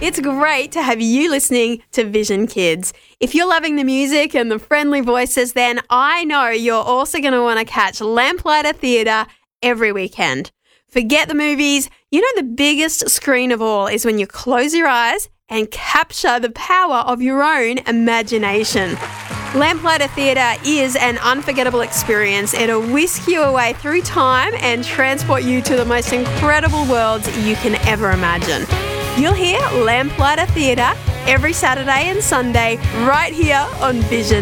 It's great to have you listening to Vision Kids. If you're loving the music and the friendly voices, then I know you're also going to want to catch Lamplighter Theatre every weekend. Forget the movies. You know, the biggest screen of all is when you close your eyes and capture the power of your own imagination. Lamplighter Theatre is an unforgettable experience. It'll whisk you away through time and transport you to the most incredible worlds you can ever imagine. You'll hear Lamplighter Theatre every Saturday and Sunday right here on Vision.